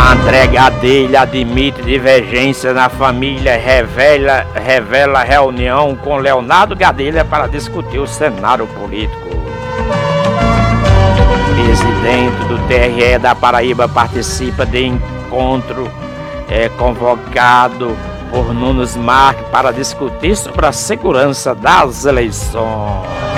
André Gadelha admite divergência na família, revela reunião com Leonardo Gadelha para discutir o cenário político. Presidente do TRE da Paraíba participa de encontro convocado por Nunes Marques para discutir sobre a segurança das eleições.